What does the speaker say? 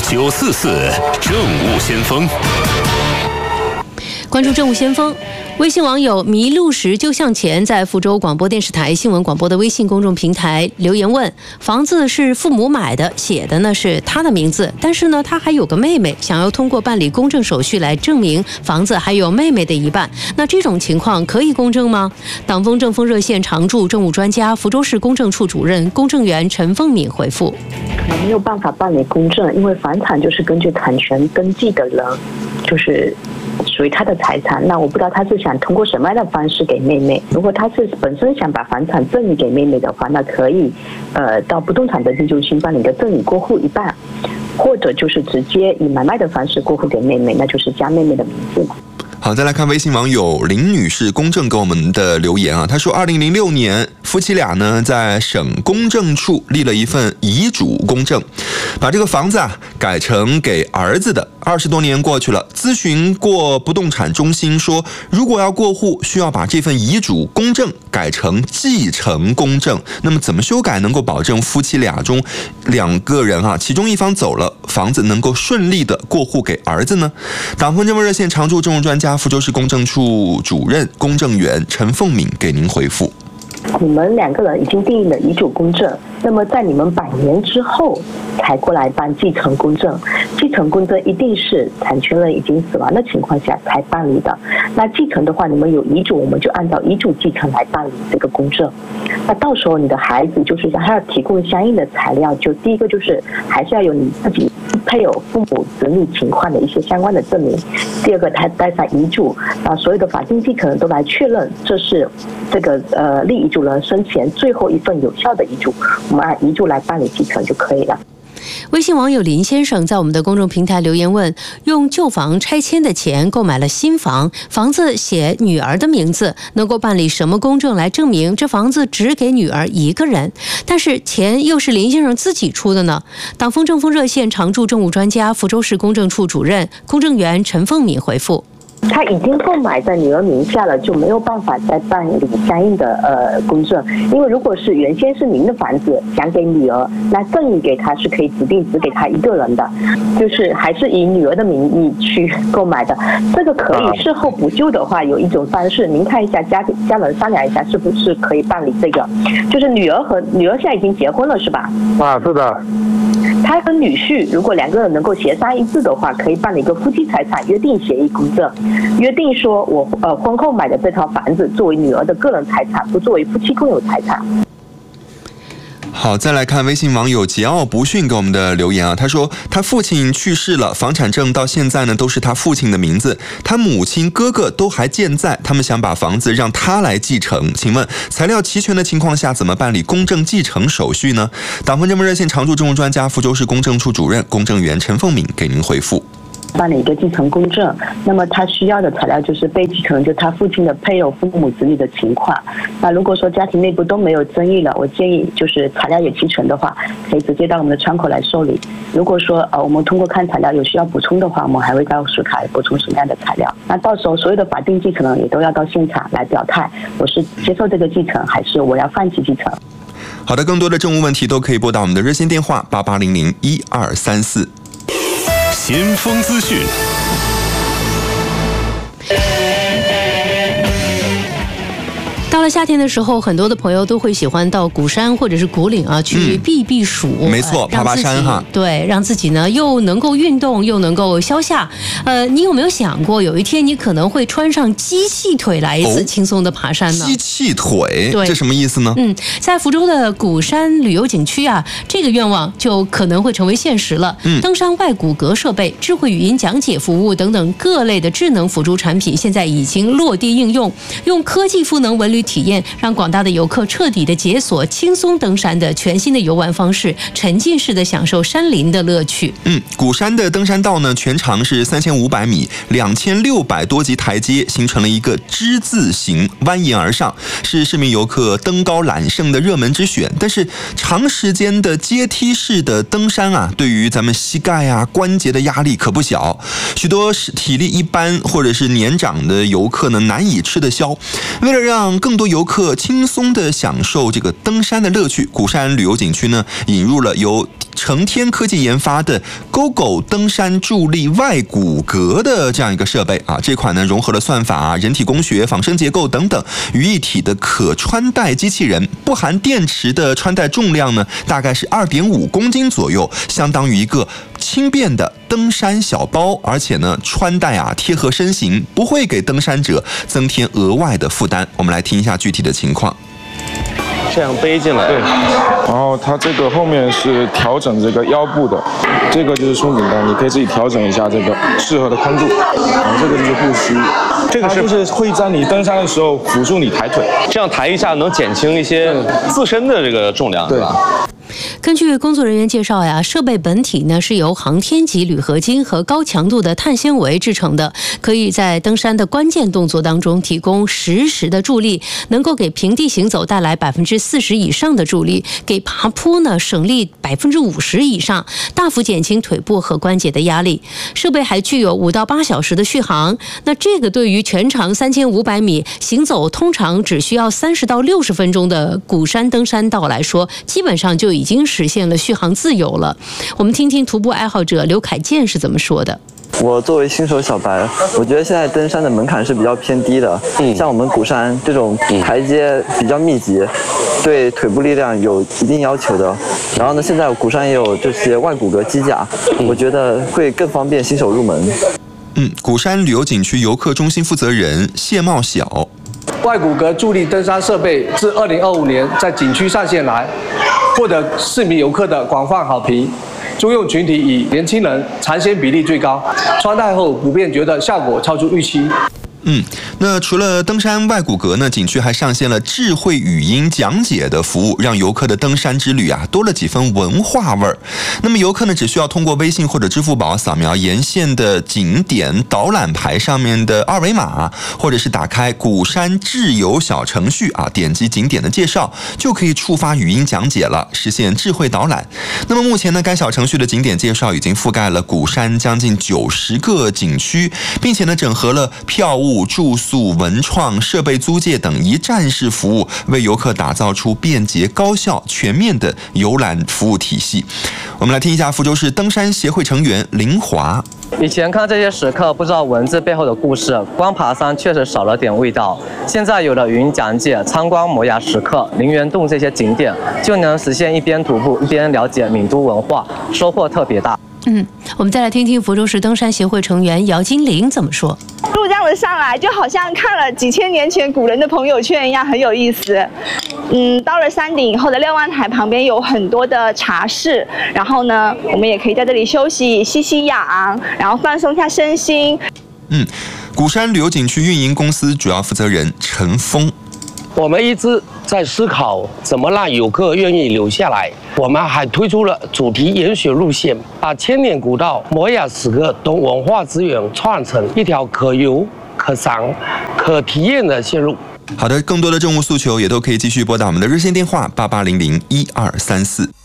944政务先锋， 关注政务先锋。微信网友迷路时就向前在福州广播电视台新闻广播的微信公众平台留言问：房子是父母买的，写的呢是他的名字，但是呢他还有个妹妹，想要通过办理公证手续来证明房子还有妹妹的一半，那这种情况可以公证吗？党风政风热线常驻政务专家、福州市公证处主任、公证员陈凤敏回复： 可能没有办法办理公证，因为房产就是根据产权登记的人，就是属于他的财产。那我不知道他是想通过什么样的方式给妹妹。如果他是本身想把房产赠与给妹妹的话，那可以到不动产登记中心办理个赠与过户一半，或者就是直接以买卖的方式过户给妹妹，那就是加妹妹的名字。 好，再来看微信网友林女士公证给我们的留言啊，她说2006年夫妻俩呢在省公证处立了一份遗嘱公证，把这个房子改成给儿子的。20多年过去了，咨询过不动产中心说，如果要过户，需要把这份遗嘱公证改成继承公证。那么怎么修改能够保证夫妻俩中2个人其中一方走了，房子能够顺利的过户给儿子呢？党风政风热线常驻政务专家、福州市公证处主任、公证员陈凤敏给您回复。 你们2个人已经订立了遗嘱公证，那么在你们100年之后才过来办继承公证。继承公证一定是产权人已经死亡的情况下才办理的。那继承的话，你们有遗嘱，我们就按照遗嘱继承来办理这个公证。那到时候你的孩子就是还要提供相应的材料，就第一个就是还是要有你自己配偶、父母、子女情况的一些相关的证明。第二个，他带上遗嘱，把所有的法定继承人都来确认，这是这个立遗嘱人生前最后一份有效的遗嘱，我们按遗嘱来办理继承就可以了。 微信网友林先生在我们的公众平台留言问：用旧房拆迁的钱购买了新房，房子写女儿的名字，能够办理什么公证来证明这房子只给女儿一个人？但是钱又是林先生自己出的呢？党风政风热线常驻政务专家、福州市公证处主任、公证员陈凤敏回复： 他已经购买在女儿名下了，就没有办法再办理相应的公证。因为如果是原先是您的房子想给女儿，那赠与给她是可以指定只给她一个人的，就是还是以女儿的名义去购买的。这个可以事后补救的话，有一种方式，您看一下家人商量一下，是不是可以办理这个？就是女儿现在已经结婚了，是吧？ 是的。 他和女婿如果2个人能够协商一致的话，可以办理一个夫妻财产约定协议公证，约定说我婚后买的这套房子作为女儿的个人财产，不作为夫妻共有财产。 好，再来看微信网友桀骜不驯给我们的留言啊，他说他父亲去世了，房产证到现在呢都是他父亲的名字，他母亲哥哥都还健在，他们想把房子让他来继承，请问材料齐全的情况下怎么办理公证继承手续呢？党风政风热线常驻政务专家、福州市公证处主任、公证员陈凤敏给您回复。 办理一个继承公证，那么他需要的材料就是被继承人，就他父亲的配偶、父母、子女的情况。那如果说家庭内部都没有争议了，我建议就是材料也齐全的话，可以直接到我们的窗口来受理。如果说我们通过看材料有需要补充的话，我们还会告诉他补充什么样的材料。那到时候所有的法定继承人也都要到现场来表态，我是接受这个继承，还是我要放弃继承。 好的，更多的政务问题都可以拨打我们的热线电话88001234。 先锋资讯。 到了夏天的时候，很多的朋友都会喜欢到鼓山或者是鼓岭去避暑， 没错，爬爬山哈。 对，让自己呢又能够运动，又能够消夏。你有没有想过，有一天你可能会穿上机器腿来一次轻松的爬山呢？ 机器腿， 对， 这什么意思呢？ 在福州的鼓山旅游景区这个愿望就可能会成为现实了。登山外骨骼设备、智慧语音讲解服务等等各类的智能辅助产品，现在已经落地应用，用科技赋能文旅体验，让广大的游客彻底的解锁轻松登山的全新的游玩方式，沉浸式的享受山林的乐趣。 鼓山的登山道呢，全长是3500米，2600多级台阶形成了一个之字形蜿蜒而上，是市民游客登高揽胜的热门之选。但是长时间的阶梯式的登山对于咱们膝盖关节的压力可不小，许多体力一般或者是年长的游客呢难以吃得消。为了让更多游客轻松地享受这个登山的乐趣，鼓山旅游景区呢引入了由成天科技研发的 GoGo 登山助力外骨骼的这样一个设备啊，这款呢融合了算法、人体工学、仿生结构等等于一体的可穿戴机器人，不含电池的穿戴重量呢大概是2.5公斤左右，相当于一个轻便的登山小包，而且呢穿戴贴合身形，不会给登山者增添额外的负担。我们来听一下具体的情况。 这样背进来， 对，然后它这个后面是调整这个腰部的，这个就是松紧带，你可以自己调整一下这个适合的宽度。然后这个就是护膝，这个就是会在你登山的时候辅助你抬腿， 这样抬一下能减轻一些自身的这个重量，对吧？ 根据工作人员介绍呀，设备本体呢是由航天级铝合金和高强度的碳纤维制成的，可以在登山的关键动作当中提供实时的助力，能够给平地行走带来40%以上的助力，给爬坡呢省力50%以上，大幅减轻腿部和关节的压力。设备还具有5到8小时的续航，那这个对于全长3500米、行走通常只需要30到60分钟的鼓山登山道来说，基本上就已经实现了续航自由了。我们听听徒步爱好者刘凯健是怎么说的。 我作为新手小白，我觉得现在登山的门槛是比较偏低的。像我们鼓山这种台阶比较密集，对腿部力量有一定要求的。然后呢，现在鼓山也有这些外骨骼机架，我觉得会更方便新手入门。 鼓山旅游景区游客中心负责人谢茂晓。 外骨骼助力登山设备自2025年在景区上线来，获得市民游客的广泛好评。租用群体以年轻人尝鲜比例最高，穿戴后普遍觉得效果超出预期。 那除了登山外骨骼呢，景区还上线了智慧语音讲解的服务，让游客的登山之旅多了几分文化味儿。那么游客呢，只需要通过微信或者支付宝扫描沿线的景点导览牌上面的二维码，或者是打开鼓山智游小程序点击景点的介绍，就可以触发语音讲解了，实现智慧导览。那么目前呢，该小程序的景点介绍已经覆盖了鼓山将近90个景区，并且呢，整合了票务、住宿、文创、设备租借等一站式服务，为游客打造出便捷、高效、全面的游览服务体系。我们来听一下福州市登山协会成员林华。 以前看这些石刻，不知道文字背后的故事，光爬山确实少了点味道。现在有了语音讲解、参观摩崖石刻、灵源洞这些景点，就能实现一边徒步一边了解闽都文化，收获特别大。 我们再来听听福州市登山协会成员姚金玲怎么说。 路这样子上来，就好像看了几千年前古人的朋友圈一样，很有意思。到了山顶以后的瞭望台旁边有很多的茶室，然后呢，我们也可以在这里休息、吸吸氧，然后放松一下身心。 鼓山旅游景区运营公司主要负责人陈峰。 我们一直在思考怎么让游客愿意留下来。我们还推出了主题研学路线，把千年古道、摩崖石刻等文化资源串成一条可游、可赏、可体验的线路。 好的，更多的政务诉求也都可以继续拨打我们的热线电话88001234。